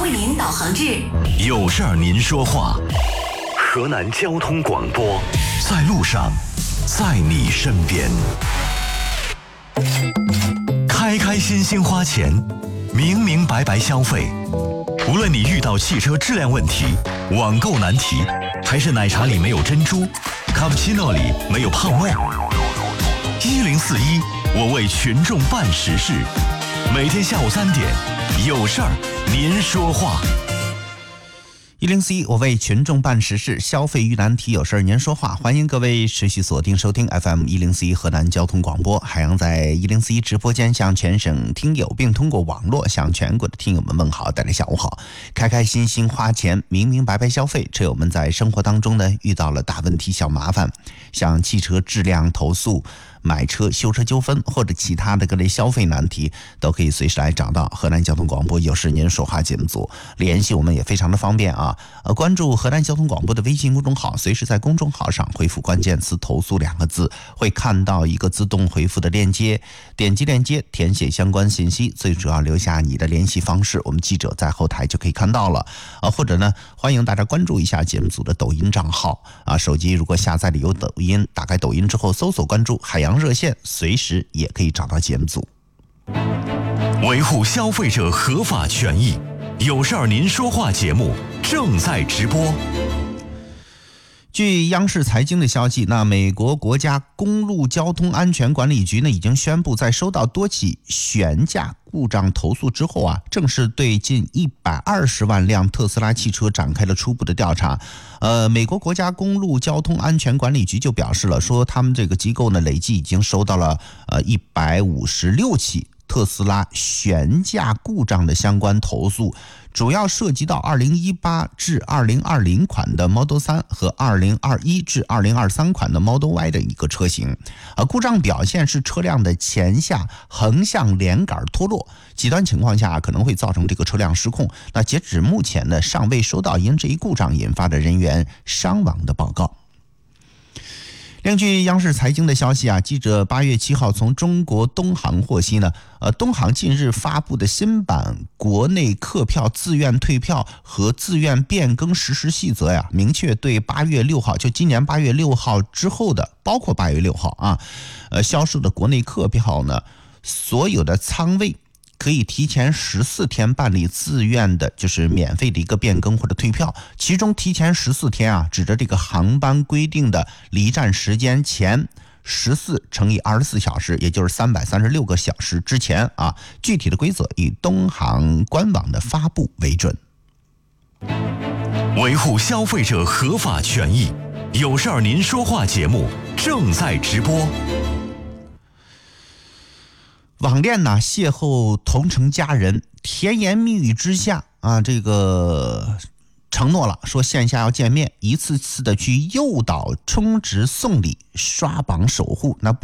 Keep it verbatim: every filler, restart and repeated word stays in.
为您导航至有事儿您说话。河南交通广播，在路上，在你身边。开开心心花钱，明明白白消费。无论你遇到汽车质量问题、网购难题，还是奶茶里没有珍珠，卡布奇诺里没有泡沫，一零四一，我为群众办实事。每天下午三点，有事儿您说话。 一零四一，我为群众办实事，消费遇难题，有事儿您说话。欢迎各位持续锁定收听 F M 一零四一河南交通广播。海洋在一零四一直播间向全省听友并通过网络向全国的听友们问好，大家下午好。开开心心花钱，明明白白消费，车友们在生活当中呢遇到了大问题小麻烦，像汽车质量投诉、买车修车纠纷或者其他的各类消费难题，都可以随时来找到河南交通广播有事您说话节目组，联系我们也非常的方便啊。呃，关注河南交通广播的微信公众号，随时在公众号上回复关键词投诉两个字，会看到一个自动回复的链接，点击链接填写相关信息，最主要留下你的联系方式，我们记者在后台就可以看到了。呃，或者呢，欢迎大家关注一下节目组的抖音账号啊，手机如果下载了有抖音，打开抖音之后搜索关注海洋热线，随时也可以找到节目组。 维护消费者合法权益，有事儿您说话节目正在直播。 据央视财经的消息，那美国国家公路交通安全管理局呢已经宣布，在收到多起悬架故障投诉之后啊，正式对近一百二十万辆特斯拉汽车展开了初步的调查。呃，美国国家公路交通安全管理局就表示了，说他们这个机构呢累计已经收到了呃一百五十六起特斯拉悬架故障的相关投诉，主要涉及到二零一八至二零二零款的 Model 三和二零二一至二零二三款的 Model Y 的一个车型。而故障表现是车辆的前下横向连杆脱落，极端情况下可能会造成这个车辆失控。那截止目前呢，尚未收到因这一故障引发的人员伤亡的报告。另据央视财经的消息啊，记者八月七号从中国东航获悉呢，呃，东航近日发布的新版国内客票自愿退票和自愿变更实施细则呀，明确对八月六号，就今年八月六号之后的，包括八月六号啊，呃，销售的国内客票呢，所有的舱位可以提前十四天办理自愿的，就是免费的一个变更或者退票。其中提前十四天啊，指着这个航班规定的离站时间前十四乘以二十四小时，也就是三百三十六个小时之前啊。具体的规则以东航官网的发布为准。 维护消费者合法权益，有事儿您说话节目正在直播。 网恋呢，邂逅同城家人，甜言蜜语之下啊，这个承诺了，说线下要见面，一次次的去诱导、充值、送礼、刷榜、守护。那